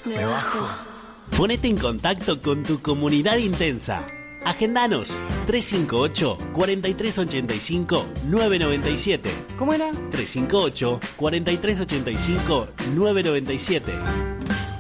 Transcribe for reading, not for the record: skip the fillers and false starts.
Me bajo. Ponete en contacto con tu comunidad intensa. Agendanos 358-4385-997. ¿Cómo era? 358-4385-997.